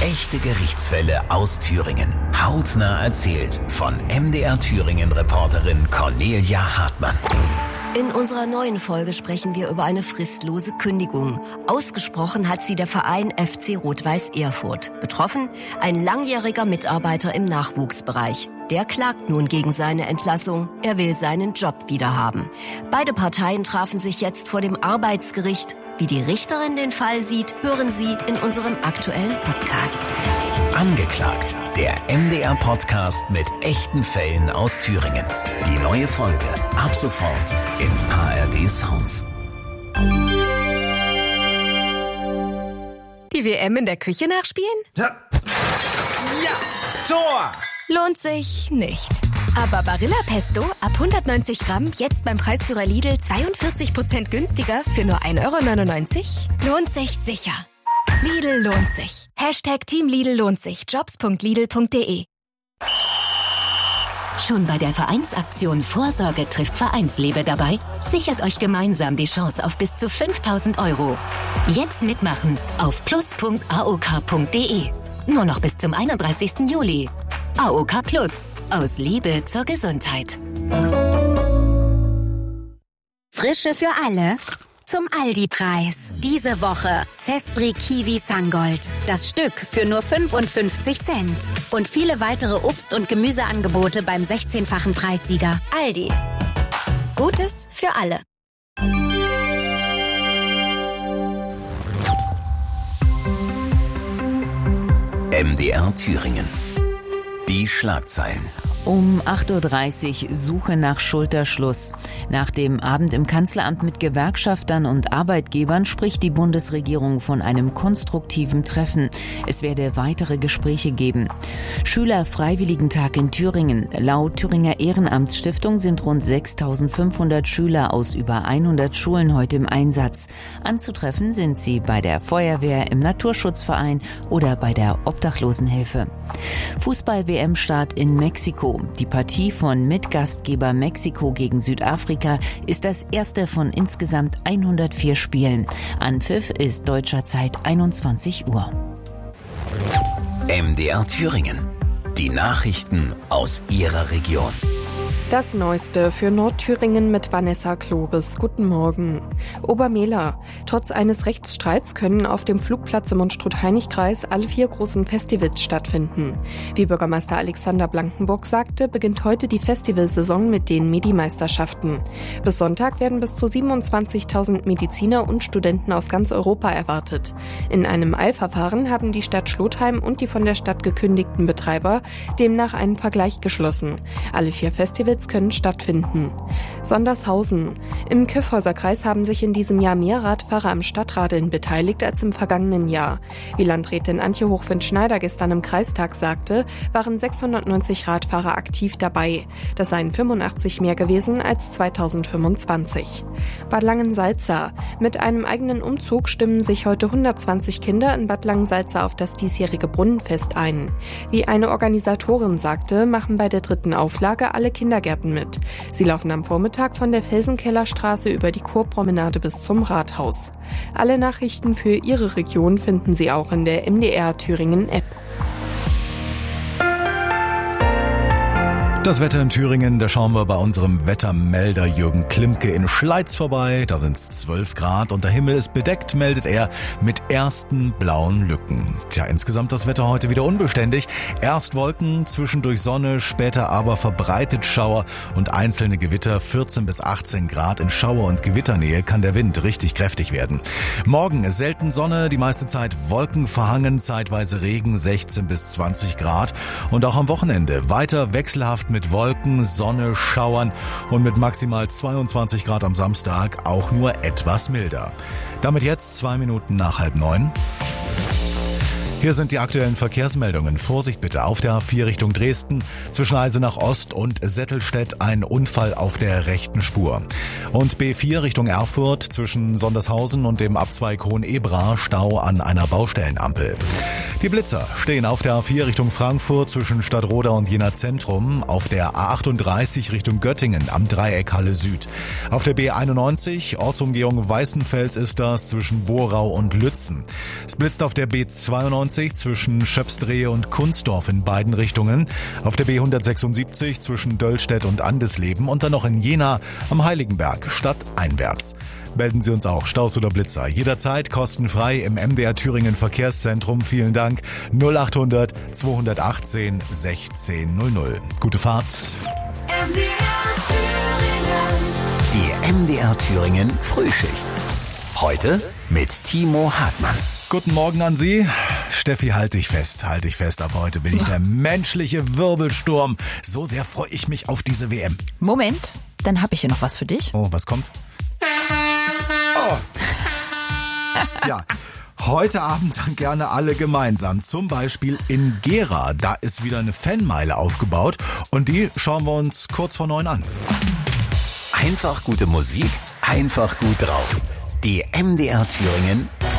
Echte Gerichtsfälle aus Thüringen. Hautnah erzählt von MDR Thüringen-Reporterin Cornelia Hartmann. In unserer neuen Folge sprechen wir über eine fristlose Kündigung. Ausgesprochen hat sie der Verein FC Rot-Weiß Erfurt. Betroffen ein langjähriger Mitarbeiter im Nachwuchsbereich. Der klagt nun gegen seine Entlassung. Er will seinen Job wiederhaben. Beide Parteien trafen sich jetzt vor dem Arbeitsgericht. Wie die Richterin den Fall sieht, hören Sie in unserem aktuellen Podcast. Angeklagt, der MDR-Podcast mit echten Fällen aus Thüringen. Die neue Folge ab sofort in ARD Sounds. Die WM in der Küche nachspielen? Ja, Tor! Lohnt sich nicht. Aber Barilla Pesto ab 190 Gramm jetzt beim Preisführer Lidl 42% günstiger für nur 1,99 €? Lohnt sich sicher. Lidl lohnt sich. #Team Lidl lohnt sich. Jobs.lidl.de. Schon bei der Vereinsaktion Vorsorge trifft Vereinslebe dabei? Sichert euch gemeinsam die Chance auf bis zu 5.000 €. Jetzt mitmachen auf plus.aok.de. Nur noch bis zum 31. Juli. AOK Plus. Aus Liebe zur Gesundheit. Frische für alle zum Aldi-Preis. Diese Woche Cespri Kiwi Sangold. Das Stück für nur 55 Cent. Und viele weitere Obst- und Gemüseangebote beim 16-fachen Preissieger. Aldi. Gutes für alle. MDR Thüringen. Die Schlagzeilen. Um 8:30 Uhr Suche nach Schulterschluss. Nach dem Abend im Kanzleramt mit Gewerkschaftern und Arbeitgebern spricht die Bundesregierung von einem konstruktiven Treffen. Es werde weitere Gespräche geben. Schülerfreiwilligentag in Thüringen. Laut Thüringer Ehrenamtsstiftung sind rund 6.500 Schüler aus über 100 Schulen heute im Einsatz. Anzutreffen sind sie bei der Feuerwehr, im Naturschutzverein oder bei der Obdachlosenhilfe. Fußball-WM-Start in Mexiko. Die Partie von Mitgastgeber Mexiko gegen Südafrika ist das erste von insgesamt 104 Spielen. Anpfiff ist deutscher Zeit 21 Uhr. MDR Thüringen. Die Nachrichten aus Ihrer Region. Das Neueste für Nordthüringen mit Vanessa Klobes. Guten Morgen. Obermehler. Trotz eines Rechtsstreits können auf dem Flugplatz im Unstrut-Hainich-Kreis alle 4 großen Festivals stattfinden. Wie Bürgermeister Alexander Blankenburg sagte, beginnt heute die Festivalsaison mit den Medi-Meisterschaften. Bis Sonntag werden bis zu 27.000 Mediziner und Studenten aus ganz Europa erwartet. In einem Eilverfahren haben die Stadt Schlotheim und die von der Stadt gekündigten Betreiber demnach einen Vergleich geschlossen. Alle 4 Festivals können stattfinden. Sondershausen. Im Kyffhäuser-Kreis haben sich in diesem Jahr mehr Radfahrer am Stadtradeln beteiligt als im vergangenen Jahr. Wie Landrätin Antje Hochwind-Schneider gestern im Kreistag sagte, waren 690 Radfahrer aktiv dabei. Das seien 85 mehr gewesen als 2025. Bad Langensalza. Mit einem eigenen Umzug stimmen sich heute 120 Kinder in Bad Langensalza auf das diesjährige Brunnenfest ein. Wie eine Organisatorin sagte, machen bei der 3. Auflage alle Kindergärten mit. Sie laufen am Vormittag von der Felsenkellerstraße über die Kurpromenade bis zum Rathaus. Alle Nachrichten für Ihre Region finden Sie auch in der MDR Thüringen App. Das Wetter in Thüringen, da schauen wir bei unserem Wettermelder Jürgen Klimke in Schleiz vorbei. Da sind es 12 Grad und der Himmel ist bedeckt, meldet er, mit ersten blauen Lücken. Tja, insgesamt das Wetter heute wieder unbeständig. Erst Wolken, zwischendurch Sonne, später aber verbreitet Schauer und einzelne Gewitter. 14 bis 18 Grad. In Schauer- und Gewitternähe kann der Wind richtig kräftig werden. Morgen selten Sonne, die meiste Zeit Wolken verhangen, zeitweise Regen, 16 bis 20 Grad. Und auch am Wochenende weiter wechselhaft mit Wolken, Sonne, Schauern und mit maximal 22 Grad am Samstag auch nur etwas milder. Damit jetzt 2 Minuten nach 8:30. Hier sind die aktuellen Verkehrsmeldungen. Vorsicht bitte auf der A4 Richtung Dresden. Zwischen Eisenach Ost und Settelstedt ein Unfall auf der rechten Spur. Und B4 Richtung Erfurt zwischen Sondershausen und dem Abzweig Hohenebra Stau an einer Baustellenampel. Die Blitzer stehen auf der A4 Richtung Frankfurt zwischen Stadtroda und Jena Zentrum, auf der A38 Richtung Göttingen am Dreieck Halle Süd. Auf der B91 Ortsumgehung Weißenfels ist das zwischen Borau und Lützen. Es blitzt auf der B92 zwischen Schöpsdrehe und Kunstdorf in beiden Richtungen, auf der B176 zwischen Döllstedt und Andesleben und dann noch in Jena am Heiligenberg stadteinwärts. Melden Sie uns auch, Staus oder Blitzer, jederzeit kostenfrei im MDR Thüringen Verkehrszentrum. Vielen Dank. 0800 218 1600. Gute Fahrt. Die MDR Thüringen Frühschicht. Heute mit Timo Hartmann. Guten Morgen an Sie. Steffi, halt dich fest. Ab heute bin ich der menschliche Wirbelsturm. So sehr freue ich mich auf diese WM. Moment, dann habe ich hier noch was für dich. Oh, was kommt? Oh. Ja, heute Abend dann gerne alle gemeinsam. Zum Beispiel in Gera. Da ist wieder eine Fanmeile aufgebaut und die schauen wir uns kurz vor 9 an. Einfach gute Musik, einfach gut drauf. Die MDR Thüringen